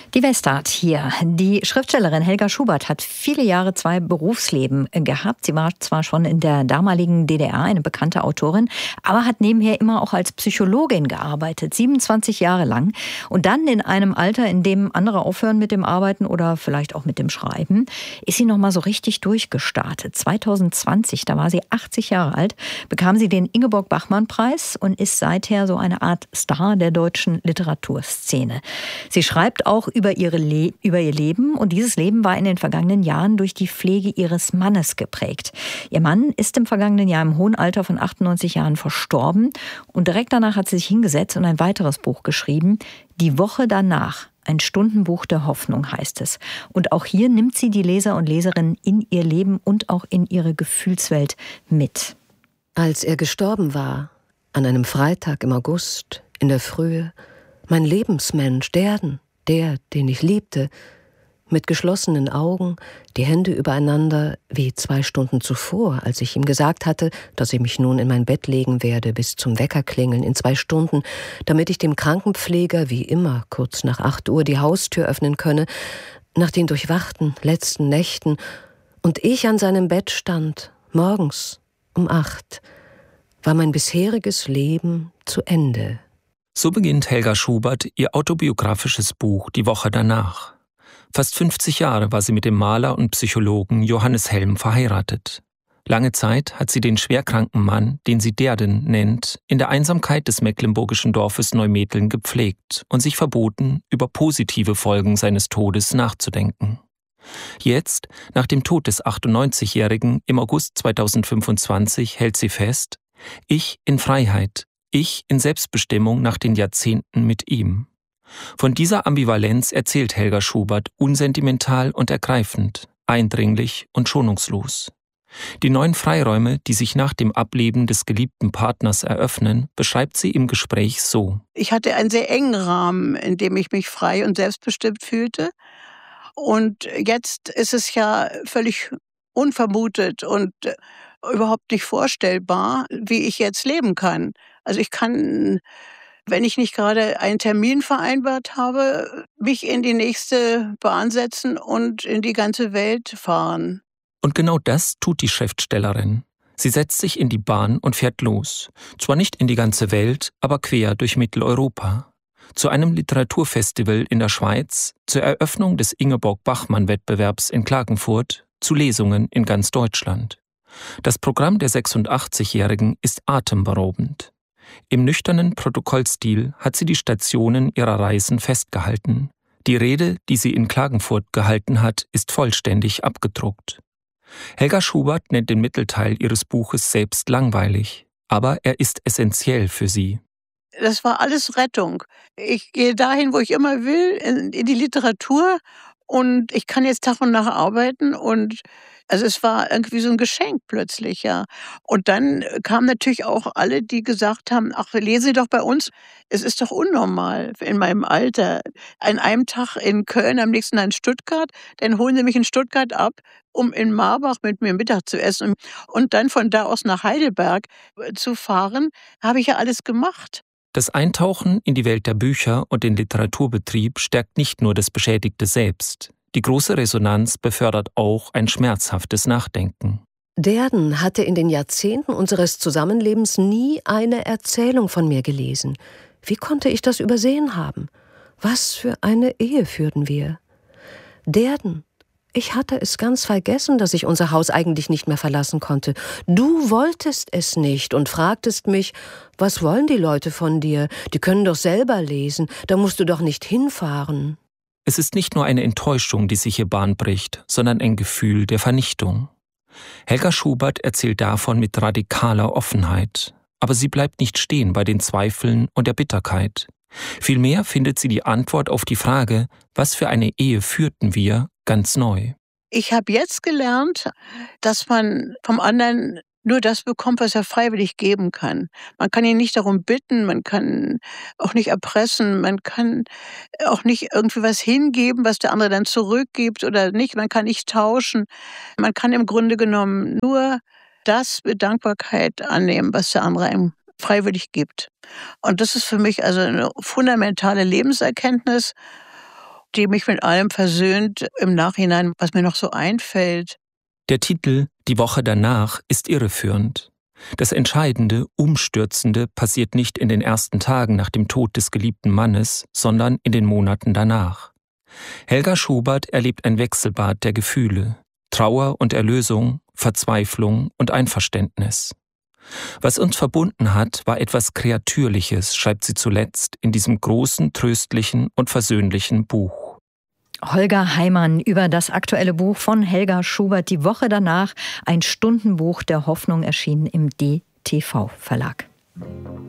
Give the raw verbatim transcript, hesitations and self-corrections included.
Die Westart hier. Die Schriftstellerin Helga Schubert hat viele Jahre zwei Berufsleben gehabt. Sie war zwar schon in der damaligen D D R eine bekannte Autorin, aber hat nebenher immer auch als Psychologin gearbeitet, siebenundzwanzig Jahre lang. Und dann in einem Alter, in dem andere aufhören mit dem Arbeiten oder vielleicht auch mit dem Schreiben, ist sie noch mal so richtig durchgestartet. zweitausendzwanzig, da war sie achtzig Jahre alt, bekam sie den Ingeborg-Bachmann-Preis und ist seither so eine Art Star der deutschen Literaturszene. Sie schreibt auch über, ihre Le- über ihr Leben und dieses Leben war in den vergangenen Jahren durch die Pflege ihres Mannes geprägt. Ihr Mann ist im vergangenen Jahr im hohen Alter von achtundneunzig Jahren verstorben und direkt danach hat sie sich hingesetzt und ein weiteres Buch geschrieben, Die Woche danach. Ein Stundenbuch der Hoffnung heißt es. Und auch hier nimmt sie die Leser und Leserinnen in ihr Leben und auch in ihre Gefühlswelt mit. Als er gestorben war, an einem Freitag im August, in der Frühe, mein Lebensmensch, Derden, der, den ich liebte, mit geschlossenen Augen, die Hände übereinander, wie zwei Stunden zuvor, als ich ihm gesagt hatte, dass ich mich nun in mein Bett legen werde bis zum Weckerklingeln in zwei Stunden, damit ich dem Krankenpfleger wie immer kurz nach acht Uhr die Haustür öffnen könne, nach den durchwachten letzten Nächten, und ich an seinem Bett stand, morgens um acht, war mein bisheriges Leben zu Ende. So beginnt Helga Schubert ihr autobiografisches Buch Die Woche danach. Fast fünfzig Jahre war sie mit dem Maler und Psychologen Johannes Helm verheiratet. Lange Zeit hat sie den schwerkranken Mann, den sie Derden nennt, in der Einsamkeit des mecklenburgischen Dorfes Neumetteln gepflegt und sich verboten, über positive Folgen seines Todes nachzudenken. Jetzt, nach dem Tod des achtundneunzigjährigen im August zweitausendfünfundzwanzig, hält sie fest: Ich in Freiheit. Ich in Selbstbestimmung nach den Jahrzehnten mit ihm. Von dieser Ambivalenz erzählt Helga Schubert unsentimental und ergreifend, eindringlich und schonungslos. Die neuen Freiräume, die sich nach dem Ableben des geliebten Partners eröffnen, beschreibt sie im Gespräch so. Ich hatte einen sehr engen Rahmen, in dem ich mich frei und selbstbestimmt fühlte. Und jetzt ist es ja völlig unvermutet und überhaupt nicht vorstellbar, wie ich jetzt leben kann. Also ich kann, wenn ich nicht gerade einen Termin vereinbart habe, mich in die nächste Bahn setzen und in die ganze Welt fahren. Und genau das tut die Schriftstellerin. Sie setzt sich in die Bahn und fährt los. Zwar nicht in die ganze Welt, aber quer durch Mitteleuropa. Zu einem Literaturfestival in der Schweiz, zur Eröffnung des Ingeborg-Bachmann-Wettbewerbs in Klagenfurt, zu Lesungen in ganz Deutschland. Das Programm der sechsundachtzigjährigen ist atemberaubend. Im nüchternen Protokollstil hat sie die Stationen ihrer Reisen festgehalten. Die Rede, die sie in Klagenfurt gehalten hat, ist vollständig abgedruckt. Helga Schubert nennt den Mittelteil ihres Buches selbst langweilig, aber er ist essentiell für sie. Das war alles Rettung. Ich gehe dahin, wo ich immer will, in, in die Literatur, und ich kann jetzt Tag und Nacht arbeiten, und also es war irgendwie so ein Geschenk plötzlich, ja. Und dann kamen natürlich auch alle, die gesagt haben, ach, lesen Sie doch bei uns. Es ist doch unnormal in meinem Alter. An einem Tag in Köln, am nächsten Tag in Stuttgart, dann holen Sie mich in Stuttgart ab, um in Marbach mit mir Mittag zu essen. Und dann von da aus nach Heidelberg zu fahren, habe ich ja alles gemacht. Das Eintauchen in die Welt der Bücher und den Literaturbetrieb stärkt nicht nur das beschädigte Selbst. Die große Resonanz befördert auch ein schmerzhaftes Nachdenken. Derden hatte in den Jahrzehnten unseres Zusammenlebens nie eine Erzählung von mir gelesen. Wie konnte ich das übersehen haben? Was für eine Ehe führten wir? Derden, ich hatte es ganz vergessen, dass ich unser Haus eigentlich nicht mehr verlassen konnte. Du wolltest es nicht und fragtest mich, was wollen die Leute von dir? Die können doch selber lesen, da musst du doch nicht hinfahren. Es ist nicht nur eine Enttäuschung, die sich hier Bahn bricht, sondern ein Gefühl der Vernichtung. Helga Schubert erzählt davon mit radikaler Offenheit. Aber sie bleibt nicht stehen bei den Zweifeln und der Bitterkeit. Vielmehr findet sie die Antwort auf die Frage, was für eine Ehe führten wir, ganz neu. Ich habe jetzt gelernt, dass man vom anderen nur das bekommt, was er freiwillig geben kann. Man kann ihn nicht darum bitten, man kann auch nicht erpressen, man kann auch nicht irgendwie was hingeben, was der andere dann zurückgibt oder nicht. Man kann nicht tauschen. Man kann im Grunde genommen nur das mit Dankbarkeit annehmen, was der andere einem freiwillig gibt. Und das ist für mich also eine fundamentale Lebenserkenntnis. die mich mit allem versöhnt im Nachhinein, was mir noch so einfällt. Der Titel »Die Woche danach« ist irreführend. Das Entscheidende, Umstürzende passiert nicht in den ersten Tagen nach dem Tod des geliebten Mannes, sondern in den Monaten danach. Helga Schubert erlebt ein Wechselbad der Gefühle, Trauer und Erlösung, Verzweiflung und Einverständnis. Was uns verbunden hat, war etwas Kreatürliches, schreibt sie zuletzt in diesem großen, tröstlichen und versöhnlichen Buch. Holger Heimann über das aktuelle Buch von Helga Schubert, Die Woche danach, ein Stundenbuch der Hoffnung, erschienen im D T V Verlag.